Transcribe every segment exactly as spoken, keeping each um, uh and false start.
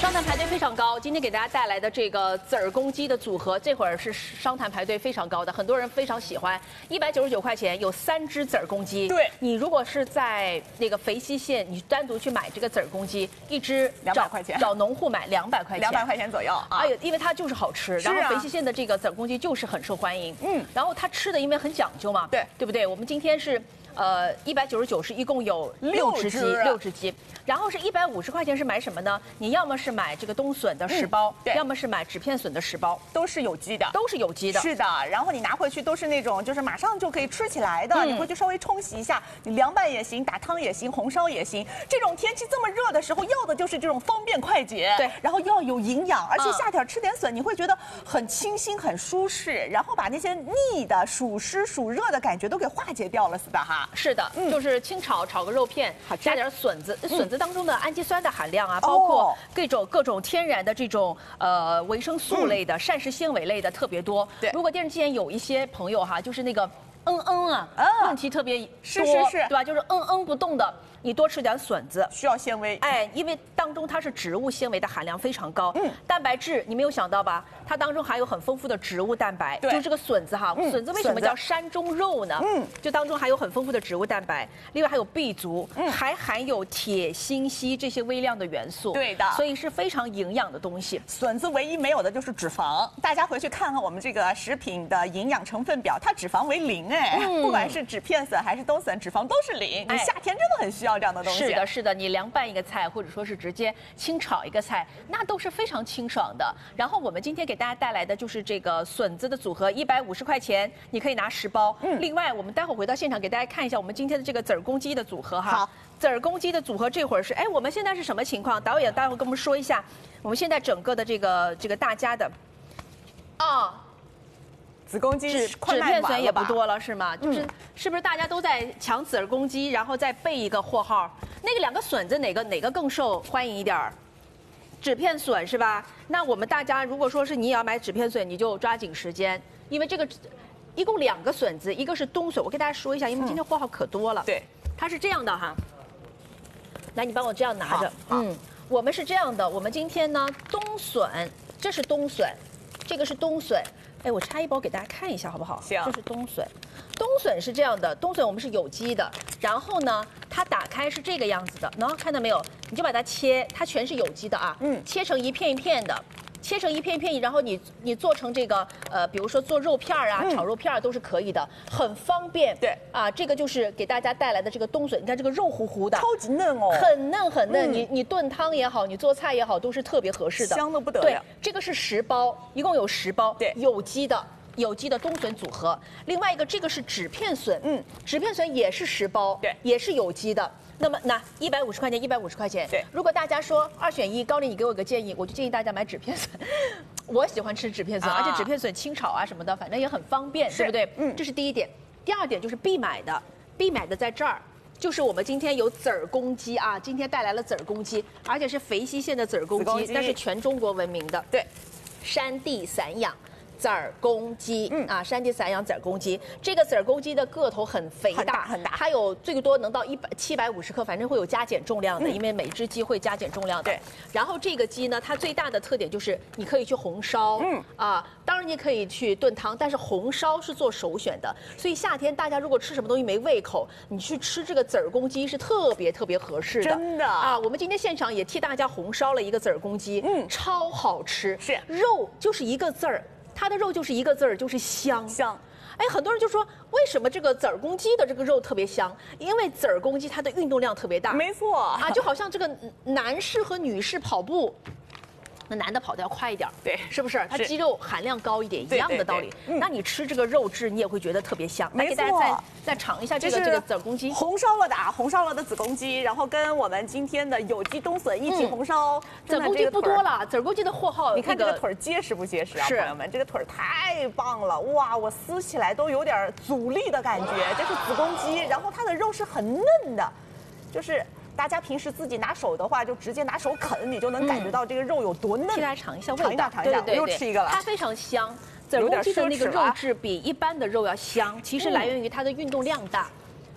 商坛排队非常高，今天给大家带来的这个子儿公鸡的组合，这会儿是商坛排队非常高的，很多人非常喜欢。一百九十九块钱有三只子儿公鸡。 对， 你如果是在那个肥西县，你单独去买这个子儿公鸡，一只两百块钱， 找农户买两百块钱， 两百块钱左右啊。 哎呦，因为它就是好吃， 是啊、 然后肥西县的这个子儿公鸡就是很受欢迎。嗯，然后它吃的因为很讲究嘛， 对， 对不对？我们今天是。呃，一百九十九是一共有六只鸡，六只鸡，然后是一百五十块钱是买什么呢？你要么是买这个冬笋的十包， 对， 要么是买纸片笋的十包， 都是有机的， 都是有机的。 是的，然后你拿回去都是那种就是马上就可以吃起来的，你回去稍微冲洗一下，你凉拌也行，打汤也行，红烧也行。这种天气这么热的时候，要的就是这种方便快捷， 对， 然后要有营养，而且夏天吃点笋，你会觉得很清新、很舒适，然后把那些腻的、暑湿、暑热的感觉都给化解掉了，是的哈。 是的，嗯，就是。是清炒炒个肉片，加点笋子，笋子当中的氨基酸的含量啊，包括各种各种天然的这种呃维生素类的、膳食纤维类的特别多。 对， 如果电视机前有一些朋友哈，就是那个嗯嗯啊，问题特别多， 是是是， 对吧？就是嗯嗯不动的。你多吃点笋子， 需要纤维， 哎，因为当中它是植物纤维的含量非常高，嗯，蛋白质你没有想到吧？它当中含有很丰富的植物蛋白， 对， 就这个笋子哈，嗯、笋子为什么叫山中肉呢？嗯，就当中含有很丰富的植物蛋白，另外还有 B 族，嗯，还含有铁、锌、硒这些微量的元素， 对的， 所以是非常营养的东西。 笋子唯一没有的就是脂肪，大家回去看看我们这个食品的营养成分表，它脂肪为零，哎，嗯、不管是纸片笋还是冬笋，脂肪都是零。你夏天真的很需要这样的东西。 是的。是的，你凉拌一个菜，或者说是直接清炒一个菜，那都是非常清爽的。然后我们今天给大家带来的就是这个笋子的组合，一百五十块钱，你可以拿十包。嗯，另外我们待会儿回到现场给大家看一下我们今天的这个子儿公鸡的组合哈。 好， 子儿公鸡的组合这会儿是，哎，我们现在是什么情况？导演待会儿跟我们说一下，我们现在整个的这个这个大家的，啊。 子公鸡纸纸片笋也不多了是吗？就是、嗯、是不是大家都在抢子儿公鸡，然后再备一个货号？那个两个笋子哪个哪个更受欢迎一点儿？纸片笋是吧？那我们大家如果说是你也要买纸片笋，你就抓紧时间，因为这个一共两个笋子，一个是冬笋，我跟大家说一下，因为今天货号可多了。 嗯、对， 它是这样的哈。来，你帮我这样拿着。嗯，我们是这样的，我们今天呢冬笋，这是冬笋，这个是冬笋。哎，我拆一包给大家看一下，好不好？ 行。 这是冬笋，冬笋是这样的，冬笋我们是有机的。然后呢，它打开是这个样子的，能看到没有？你就把它切，它全是有机的啊。嗯。切成一片一片的，切成一片一片，然后你你做成这个呃，比如说做肉片啊、炒肉片都是可以的，很方便。 对。 啊，这个就是给大家带来的这个冬笋，你看这个肉乎乎的， 超级嫩哦， 很嫩很嫩。你你炖汤也好，你做菜也好，都是特别合适的， 香的不得了。 对，这个是十包，一共有十包， 对， 有机的。有机的冬笋组合，另外一个这个是纸片笋，嗯，纸片笋也是十包， 对， 也是有机的。那么那一百五十块钱，一百五十块钱， 对。 如果大家说二选一，高丽你给我个建议，我就建议大家买纸片笋。我喜欢吃纸片笋，啊、而且纸片笋清炒啊什么的，反正也很方便，对不对？嗯，这是第一点。第二点就是必买的，必买的在这儿。就是我们今天有子儿公鸡啊，今天带来了子儿公鸡，而且是肥西县的子儿公鸡，那是全中国闻名的， 对， 山地散养。子儿公鸡，嗯啊，山地散养子儿公鸡，这个子儿公鸡的个头很肥大， 很大很大， 它有最多能到一百七百五十克，反正会有加减重量的，嗯、因为每只鸡会加减重量的。 对。 然后这个鸡呢，它最大的特点就是你可以去红烧，嗯啊，当然你可以去炖汤，但是红烧是做首选的。所以夏天大家如果吃什么东西没胃口，你去吃这个子儿公鸡是特别特别合适的。 真的啊，我们今天现场也替大家红烧了一个子儿公鸡，嗯，超好吃， 是肉就是一个字儿。它的肉就是一个字儿，就是香香。 哎，很多人就说，为什么这个子儿公鸡的这个肉特别香？因为子儿公鸡它的运动量特别大。 没错啊，就好像这个男士和女士跑步。那男的跑得要快一点， 对， 是不是？它肌肉含量高一点，一样的道理。那你吃这个肉质，你也会觉得特别香。来给大家再再尝一下这个这个子儿公鸡， 红烧了的啊，红烧了的子公鸡，然后跟我们今天的有机冬笋一起红烧。 子儿公鸡不多了，子儿公鸡的货号， 你看这个腿结实不结实啊，朋友们，这个腿太棒了，哇，我撕起来都有点阻力的感觉。这是子公鸡，然后它的肉是很嫩的，就是。大家平时自己拿手的话，就直接拿手啃，你就能感觉到这个肉有多嫩。 替大家尝一下味道， 尝一下，尝一下，我又吃一个了。 它非常香，子儿公鸡的那个肉质比一般的肉要香，其实来源于它的运动量大。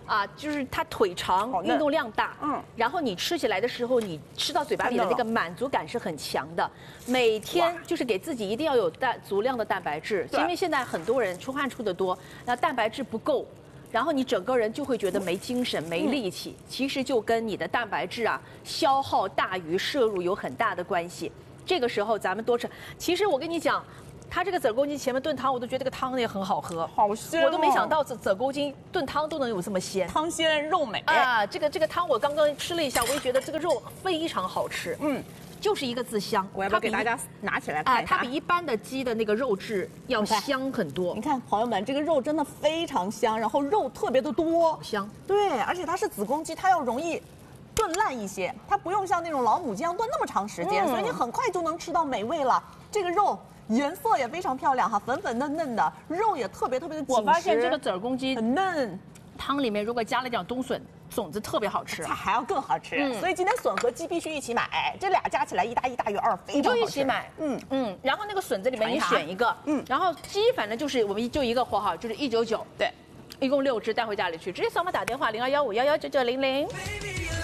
啊，就是它腿长，运动量大，嗯，然后你吃起来的时候，你吃到嘴巴里的那个满足感是很强的。每天就是给自己一定要有蛋足量的蛋白质，因为现在很多人出汗出的多，那蛋白质不够。然后你整个人就会觉得没精神、没力气，其实就跟你的蛋白质啊消耗大于摄入有很大的关系。这个时候咱们多吃。其实我跟你讲，它这个子儿公鸡前面炖汤，我都觉得这个汤也很好喝， 好鲜、哦！ 我都没想到子子儿公鸡炖汤都能有这么鲜， 汤鲜肉美啊！这个这个汤我刚刚吃了一下，我也觉得这个肉非常好吃，嗯。就是一个字香， 我要不要给大家拿起来看一下？ 它比一般的鸡的那个肉质要香很多。 你看，朋友们，这个肉真的非常香，然后肉特别的多， 香。 对，而且它是子公鸡，它要容易炖烂一些，它不用像那种老母鸡一样炖那么长时间，嗯、所以你很快就能吃到美味了。这个肉颜色也非常漂亮哈，粉粉嫩嫩的，肉也特别特别的紧实。 我发现这个子儿公鸡很嫩， 汤里面如果加了点冬笋。种子特别好吃， 菜还要更好吃，嗯、所以今天笋和鸡必须一起买，这俩加起来一大一大于二，非常好吃。 就一起买，嗯嗯。然后那个笋子里面你选一个，嗯。然后鸡反正就是我们就一个货号，就是一九九，对，一共六只带回家里去，直接扫码打电话零二幺五幺幺九九零零。